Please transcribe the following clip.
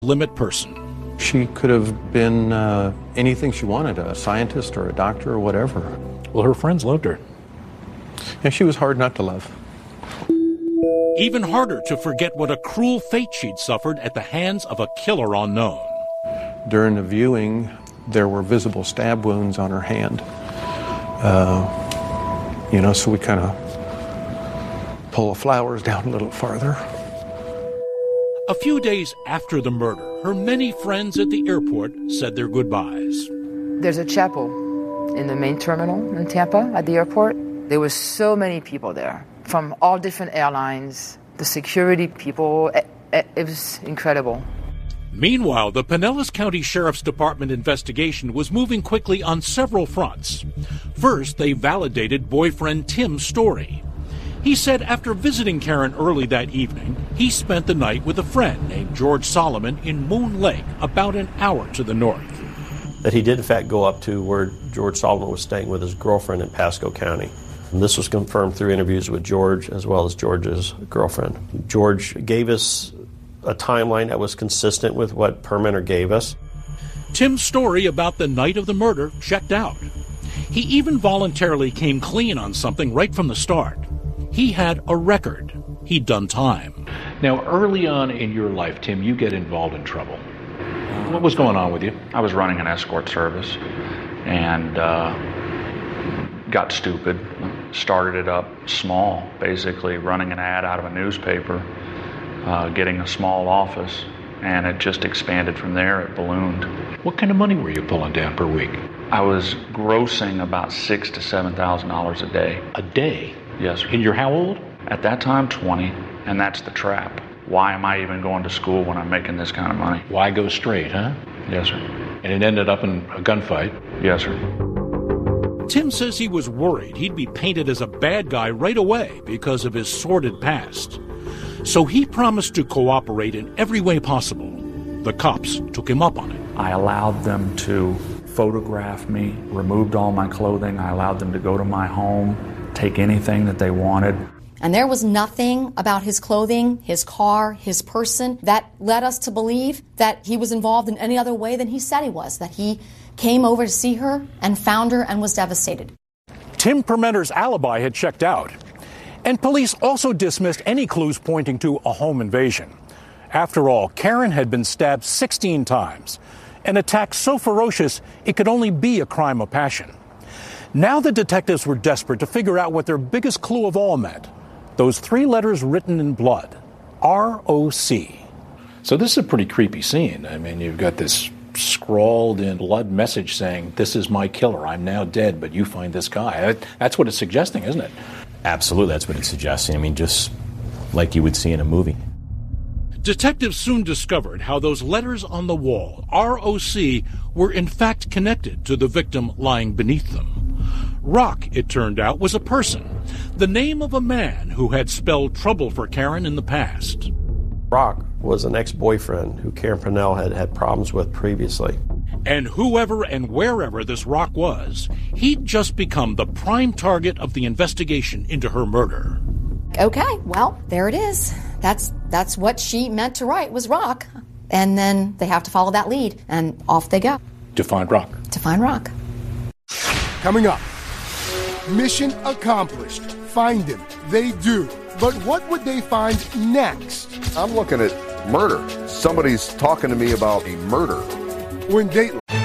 limit person. She could have been anything she wanted, a scientist or a doctor or whatever. Well, her friends loved her. And she was hard not to love. Even harder to forget what a cruel fate she'd suffered at the hands of a killer unknown. During the viewing, there were visible stab wounds on her hand. So we kind of pull the flowers down a little farther. A few days after the murder, her many friends at the airport said their goodbyes. There's a chapel in the main terminal in Tampa at the airport. There were so many people there from all different airlines, the security people. It was incredible. Meanwhile, the Pinellas County Sheriff's Department investigation was moving quickly on several fronts. First, they validated boyfriend Tim's story. He said after visiting Karen early that evening, he spent the night with a friend named George Solomon in Moon Lake, about an hour to the north. That he did, in fact, go up to where George Solomon was staying with his girlfriend in Pasco County. And this was confirmed through interviews with George as well as George's girlfriend. George gave us a timeline that was consistent with what Permenter gave us. Tim's story about the night of the murder checked out. He even voluntarily came clean on something right from the start. He had a record. He'd done time. Now, early on in your life, Tim, you get involved in trouble. What was going on with you? I was running an escort service and got stupid. Started it up small, basically running an ad out of a newspaper, getting a small office, and it just expanded from there. It ballooned. What kind of money were you pulling down per week? I was grossing about $6,000 to $7,000 a day. A day? Yes, sir. And you're how old? At that time, 20, and that's the trap. Why am I even going to school when I'm making this kind of money? Why go straight, huh? Yes, sir. And it ended up in a gunfight? Yes, sir. Tim says he was worried he'd be painted as a bad guy right away because of his sordid past. So he promised to cooperate in every way possible. The cops took him up on it. I allowed them to photograph me, removed all my clothing. I allowed them to go to my home, take anything that they wanted. And there was nothing about his clothing, his car, his person that led us to believe that he was involved in any other way than he said he was, that he came over to see her and found her and was devastated. Tim Permenter's alibi had checked out, and police also dismissed any clues pointing to a home invasion. After all, Karen had been stabbed 16 times, an attack so ferocious it could only be a crime of passion. Now the detectives were desperate to figure out what their biggest clue of all meant. Those 3 letters written in blood, R-O-C. So this is a pretty creepy scene. I mean, you've got this scrawled in blood message saying, "This is my killer. I'm now dead, but you find this guy." That's what it's suggesting, isn't it? Absolutely, that's what it's suggesting. I mean, just like you would see in a movie. Detectives soon discovered how those letters on the wall, R-O-C, were in fact connected to the victim lying beneath them. Rock, it turned out, was a person, the name of a man who had spelled trouble for Karen in the past. Rock was an ex-boyfriend who Karen Purnell had had problems with previously. And whoever and wherever this Rock was, he'd just become the prime target of the investigation into her murder. Okay, well, there it is. That's what she meant to write, was Rock. And then they have to follow that lead, and off they go. To find Rock. To find Rock. Coming up, mission accomplished. Find him. They do. But what would they find next? I'm looking at murder. Somebody's talking to me about a murder. When Dateline.